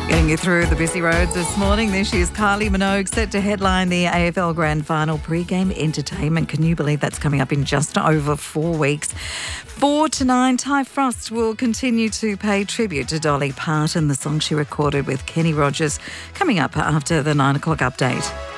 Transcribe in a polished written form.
Getting you through the busy roads this morning. This year's Kylie Minogue set to headline the AFL Grand Final pre-game entertainment. Can you believe that's coming up in just over 4 weeks? 4 to 9, Ty Frost will continue to pay tribute to Dolly Parton, the song she recorded with Kenny Rogers, coming up after the 9 o'clock update.